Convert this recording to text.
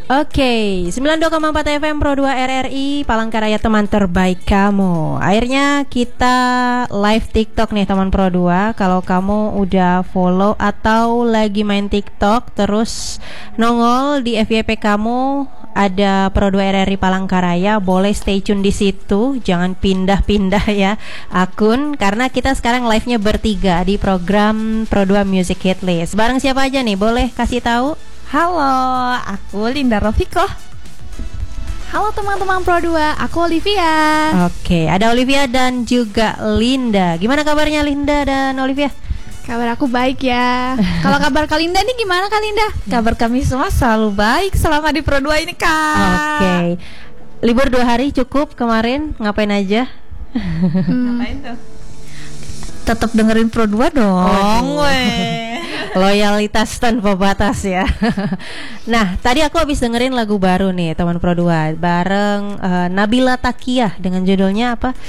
Oke, 92,4 FM Pro 2 RRI Palangkaraya, teman terbaik kamu. Akhirnya kita live TikTok nih teman Pro 2. Kalau kamu udah follow atau lagi main TikTok, terus nongol di FYP kamu ada Pro 2 RRI Palangkaraya, boleh stay tune di situ. Jangan pindah-pindah ya akun, karena kita sekarang live-nya bertiga di program Pro 2 Music Hit List. Bareng siapa aja nih? Boleh kasih tahu? Halo, aku Linda Rofiko. Halo teman-teman Pro 2, aku Olivia. Oke, ada Olivia dan juga Linda. Gimana kabarnya Linda dan Olivia? Kabar aku baik ya. Kalau kabar Kak Linda nih gimana Kak Linda? Kabar kami semua selalu baik selama di Pro 2 ini Kak. Oke, libur 2 hari cukup kemarin, ngapain aja? Ngapain tuh? Tetap dengerin Pro 2 dong. Loyalitas tanpa batas ya. Nah, tadi aku habis dengerin lagu baru nih teman Pro 2 bareng Nabila Takiyah dengan judulnya apa?